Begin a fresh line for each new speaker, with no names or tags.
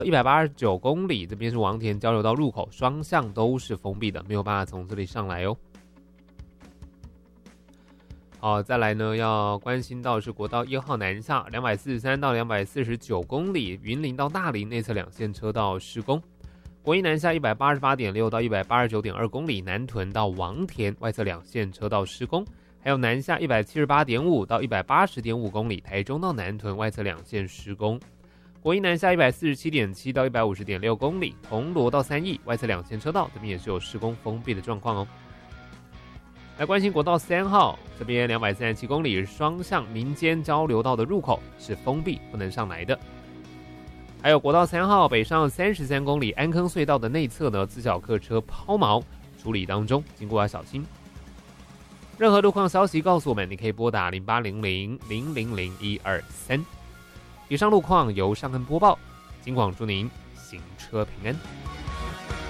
189公里，这边是王田交流道入口，双向都是封闭的，没有办法从这里上来哦。好，再来呢，要关心到是国道1号南下243到249公里，云林到大林内侧2线车道施工。国一南下188.6到189.2公里，南屯到王田外侧2线车道施工。还有南下178.5到180.5公里，台中到南屯外侧2线施工。国一南下147.7到150.6公里，铜锣到三义外侧2线车道，这边也是有施工封闭的状况哦。来关心国道3号，这边237公里双向民间交流道的入口是封闭，不能上来的。还有国道3号北上33公里安坑隧道的内侧呢，自小客车抛锚处理当中，经过要小心。任何路况消息告诉我们，你可以拨打0800-000-123。以上路况由尚恩播报，金广祝您行车平安。